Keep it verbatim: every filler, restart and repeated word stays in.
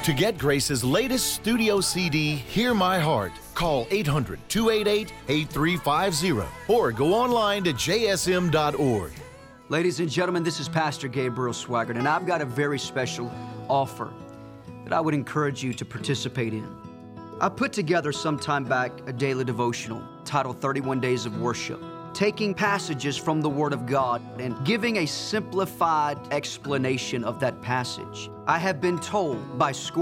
To get Grace's latest studio C D, Hear My Heart, call eight hundred, two eight eight, eight three five zero or go online to j s m dot org. Ladies and gentlemen, this is Pastor Gabriel Swaggart, and I've got a very special offer that I would encourage you to participate in. I put together some time back a daily devotional titled thirty-one Days of Worship, taking passages from the Word of God and giving a simplified explanation of that passage. I have been told by scores